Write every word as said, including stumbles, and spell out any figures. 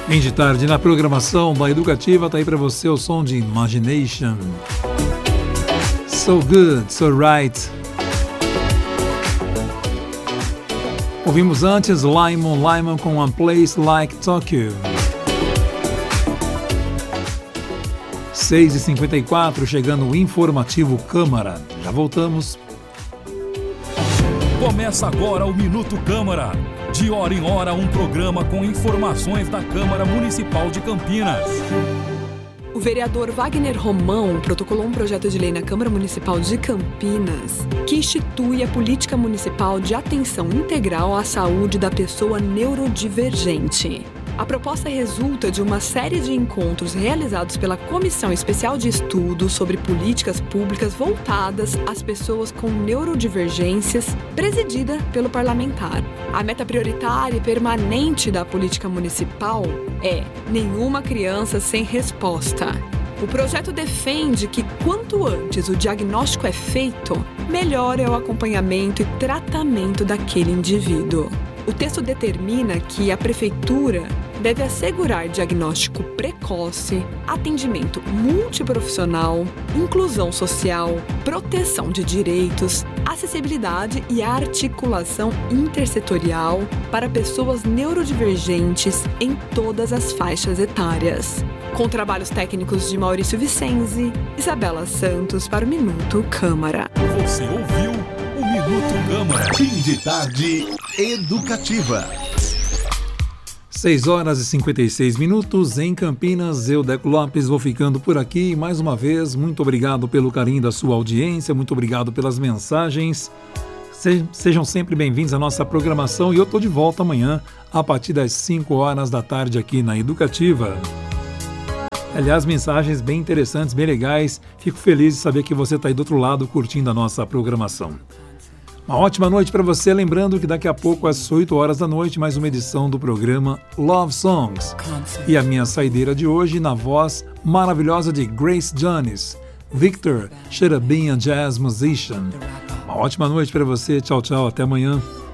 Fim de tarde na programação da Educativa, tá aí pra você o som de Imagination. So Good, So Right. Ouvimos antes Lyman Lyman com A Place Like Tokyo. seis e cinquenta e quatro, chegando o informativo Câmara. Já voltamos. Começa agora o Minuto Câmara. De hora em hora, um programa com informações da Câmara Municipal de Campinas. O vereador Wagner Romão protocolou um projeto de lei na Câmara Municipal de Campinas que institui a política municipal de atenção integral à saúde da pessoa neurodivergente. A proposta resulta de uma série de encontros realizados pela Comissão Especial de Estudos sobre Políticas Públicas voltadas às pessoas com neurodivergências, presidida pelo parlamentar. A meta prioritária e permanente da política municipal é nenhuma criança sem resposta. O projeto defende que, quanto antes o diagnóstico é feito, melhor é o acompanhamento e tratamento daquele indivíduo. O texto determina que a Prefeitura deve assegurar diagnóstico precoce, atendimento multiprofissional, inclusão social, proteção de direitos, acessibilidade e articulação intersetorial para pessoas neurodivergentes em todas as faixas etárias. Com trabalhos técnicos de Maurício Vicenzi, Isabela Santos para o Minuto Câmara. Você ouviu o Minuto Câmara. Fim de tarde educativa. seis horas e cinquenta e seis minutos em Campinas. Eu, Deco Lopes, vou ficando por aqui. Mais uma vez, muito obrigado pelo carinho da sua audiência, muito obrigado pelas mensagens. Se, sejam sempre bem-vindos à nossa programação e eu estou de volta amanhã a partir das cinco horas da tarde aqui na Educativa. Aliás, mensagens bem interessantes, bem legais. Fico feliz de saber que você está aí do outro lado curtindo a nossa programação. Uma ótima noite para você, lembrando que daqui a pouco às oito horas da noite, mais uma edição do programa Love Songs. E a minha saideira de hoje na voz maravilhosa de Grace Jones, Victor Should Have Been a Jazz Musician. Uma ótima noite para você, tchau, tchau, até amanhã.